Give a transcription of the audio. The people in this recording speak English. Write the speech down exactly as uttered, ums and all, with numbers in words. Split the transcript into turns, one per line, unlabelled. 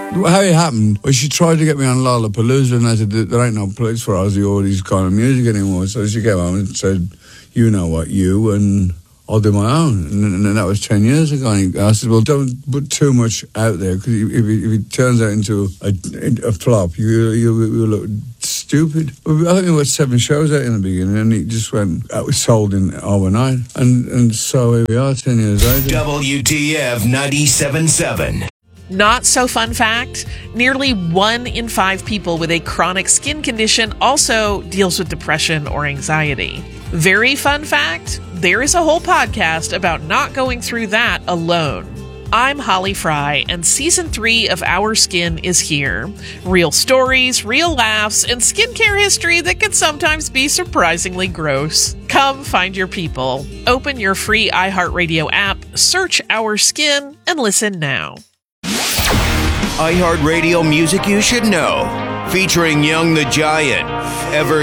How it happened was she tried to get me on Lollapalooza, and I said, there ain't no place for Ozzy or these kind of music anymore. So she came home and said, you know what, you, and I'll do my own. And, and that was ten years ago. And I said, well, don't put too much out there, because if, if, if it turns out into a, a flop, you, you, you look stupid. I think we had seven shows out in the beginning, and it just went, it was sold in overnight. And, and so here we are, ten years later.
W T F ninety-seven point seven.
Not so fun fact, nearly one in five people with a chronic skin condition also deals with depression or anxiety. Very fun fact, there is a whole podcast about not going through that alone. I'm Holly Fry, and season three of Our Skin is here. Real stories, real laughs, and skincare history that can sometimes be surprisingly gross. Come find your people. Open your free iHeartRadio app, search Our Skin, and listen now.
iHeartRadio music you should know. Featuring Young the Giant, Ever